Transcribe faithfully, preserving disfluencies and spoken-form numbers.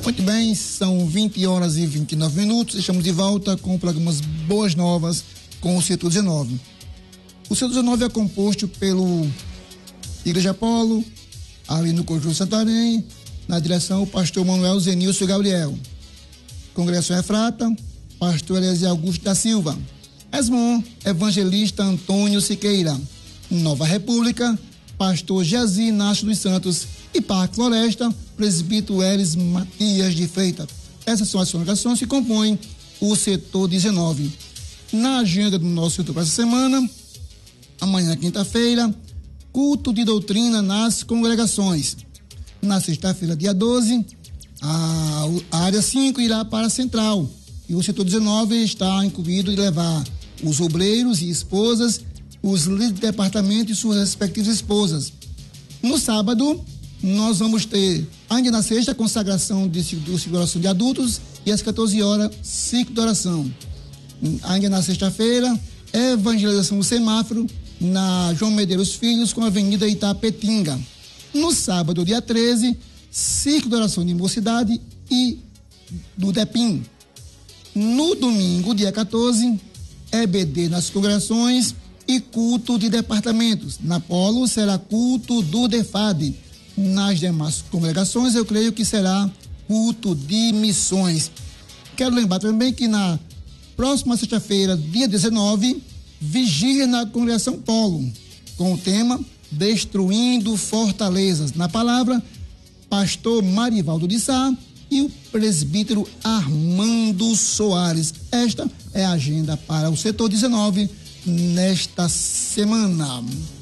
Muito bem, são vinte horas e vinte e nove minutos. Estamos de volta com programas Boas Novas com o Setor dezenove. O Setor dezenove é composto pelo Igreja Apolo, ali no Conjunto Santarém, na direção o pastor Manuel Zenilson Gabriel. Congregação Efrata, pastor Eliezer Augusto da Silva. Esmon, evangelista Antônio Siqueira. Nova República, pastor Jazi Inácio dos Santos. E Parque Floresta, presbítero Elis Matias de Freitas. Essas são as congregações que compõem o Setor dezenove. Na agenda do nosso setor para essa semana, amanhã, quinta-feira, culto de doutrina nas congregações. Na sexta-feira, dia doze, a, a área cinco irá para a central. E o setor dezenove está incluído em levar os obreiros e esposas, os líderes de departamento e suas respectivas esposas. No sábado, nós vamos ter, ainda na sexta, a consagração de, do ciclo de oração de adultos e às quatorze horas, ciclo de oração. Ainda na sexta-feira, evangelização do semáforo na João Medeiros Filhos com a Avenida Itapetinga. No sábado, dia treze, ciclo de oração de mocidade e do DEPIM. No domingo, dia quatorze, E B D nas congregações e culto de departamentos. Na Polo será culto do DEFAD. Nas demais congregações, eu creio que será culto de missões. Quero lembrar também que na próxima sexta-feira, dia dezenove, vigília na congregação Polo, com o tema Destruindo Fortalezas. Na palavra, pastor Marivaldo de Sá e o presbítero Armando Soares. Esta é a agenda para o setor dezenove nesta semana.